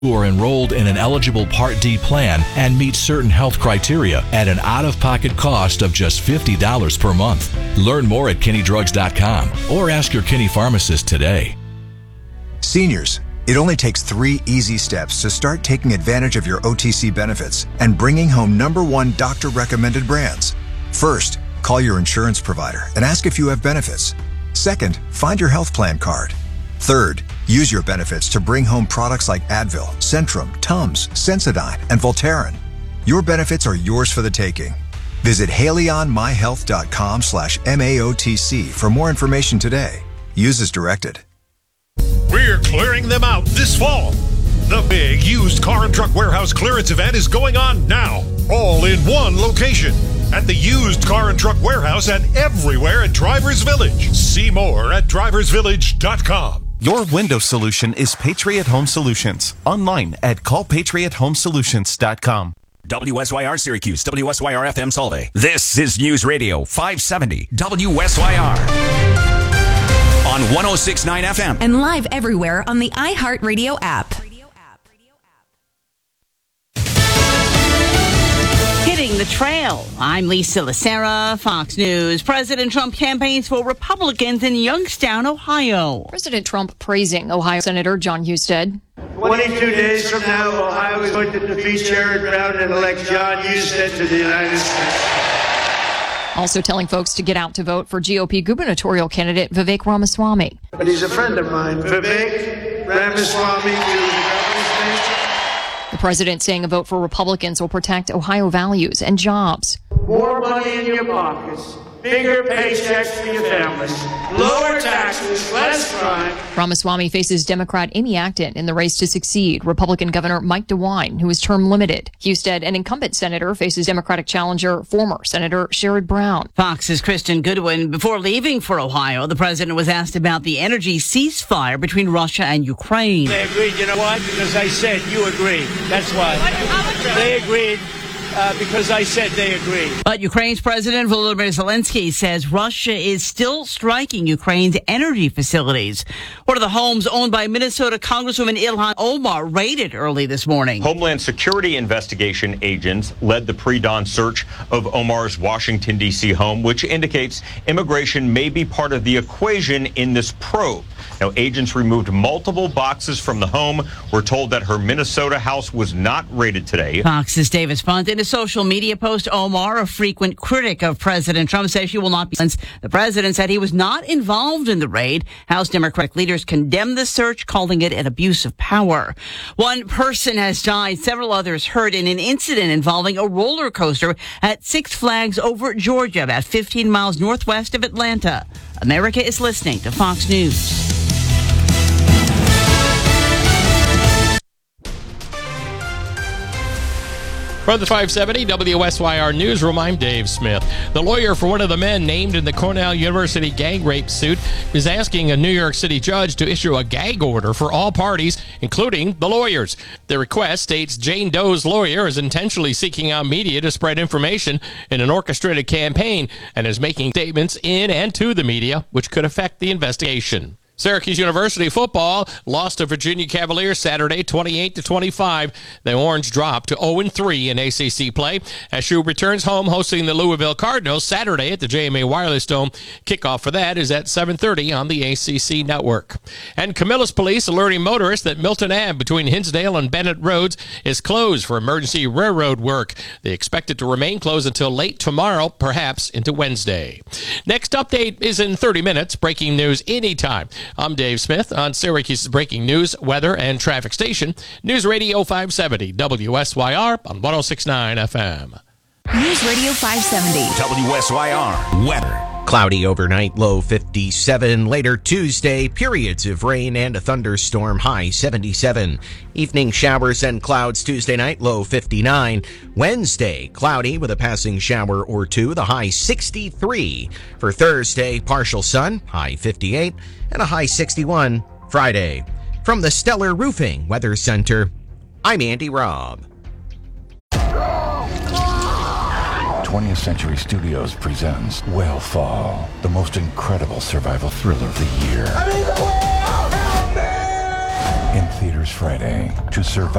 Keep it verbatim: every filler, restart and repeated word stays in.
who are enrolled in an eligible Part D plan and meet certain health criteria at an out-of-pocket cost of just fifty dollars per month. Learn more at kinney drugs dot com or ask your Kinney pharmacist today. Seniors, it only takes three easy steps to start taking advantage of your O T C benefits and bringing home number one doctor-recommended brands. First, call your insurance provider and ask if you have benefits. Second, find your health plan card. Third, use your benefits to bring home products like Advil, Centrum, Tums, Sensodyne, and Voltaren. Your benefits are yours for the taking. Visit haleyonmyhealth.com slash MAOTC for more information today. Use as directed. We're clearing them out this fall. The big used car and truck warehouse clearance event is going on now, all in one location. At the used car and truck warehouse and everywhere at Drivers Village. See more at drivers village dot com. Your window solution is Patriot Home Solutions. Online at call patriot home solutions dot com. W S Y R Syracuse, W S Y R F M Solvay. This is News Radio five seventy W S Y R. On one oh six point nine F M. And live everywhere on the iHeartRadio app. Hitting the trail. I'm Lisa Lacera, Fox News. President Trump campaigns for Republicans in Youngstown, Ohio. President Trump praising Ohio Senator Jon Husted. twenty-two days from now, Ohio is going to defeat Sherrod Brown and elect Jon Husted to the United States. Also telling folks to get out to vote for G O P gubernatorial candidate Vivek Ramaswamy. But he's a friend of mine. Vivek Ramaswamy to the president saying a vote for Republicans will protect Ohio values and jobs. More money in your pockets, bigger paychecks for your families, lower taxes, less crime. Ramaswamy faces Democrat Amy Acton in the race to succeed Republican Governor Mike DeWine, who is term limited. Husted, an incumbent senator, faces Democratic challenger former Senator Sherrod Brown. Fox's Kristen Goodwin. Before leaving for Ohio, the president was asked about the energy ceasefire between Russia and Ukraine. They agreed. You know why? Because I said you agreed. That's why. They agreed. Uh, because I said they agreed. But Ukraine's President Volodymyr Zelensky says Russia is still striking Ukraine's energy facilities. One of the homes owned by Minnesota Congresswoman Ilhan Omar raided early this morning. Homeland Security investigation agents led the pre-dawn search of Omar's Washington, D C home, which indicates immigration may be part of the equation in this probe. Now, agents removed multiple boxes from the home. We're told that her Minnesota house was not raided today. Fox's Davis Punt. In a social media post, Omar, a frequent critic of President Trump, says she will not be since the president said he was not involved in the raid. House Democratic leaders condemned the search, calling it an abuse of power. One person has died, several others hurt in an incident involving a roller coaster at Six Flags over Georgia, about fifteen miles northwest of Atlanta. America is listening to Fox News. From the five seventy W S Y R Newsroom, I'm Dave Smith. The lawyer for one of the men named in the Cornell University gang rape suit is asking a New York City judge to issue a gag order for all parties, including the lawyers. The request states Jane Doe's lawyer is intentionally seeking out media to spread information in an orchestrated campaign and is making statements in and to the media which could affect the investigation. Syracuse University football lost to Virginia Cavaliers Saturday, twenty-eight to twenty-five. The Orange dropped to oh and three in A C C play. S U returns home hosting the Louisville Cardinals Saturday at the J M A Wireless Dome. Kickoff for that is at seven thirty on the A C C network. And Camillus Police alerting motorists that Milton Avenue between Hinsdale and Bennett Roads is closed for emergency railroad work. They expect it to remain closed until late tomorrow, perhaps into Wednesday. Next update is in thirty minutes. Breaking news anytime. I'm Dave Smith on Syracuse's breaking news, weather, and traffic station, News Radio five seventy W S Y R on one oh six point nine F M. News Radio five seventy W S Y R weather. Cloudy overnight, low fifty-seven. Later Tuesday, periods of rain and a thunderstorm, high seventy-seven. Evening showers and clouds Tuesday night, low fifty-nine. Wednesday, cloudy with a passing shower or two, the high sixty-three. For Thursday, partial sun, high fifty-eight, and a high sixty-one. Friday. From the Stellar Roofing Weather Center, I'm Andy Robb. twentieth Century Studios presents Whale the most incredible survival thriller of the year. I'm in the whale! Help me! In theaters Friday. To survive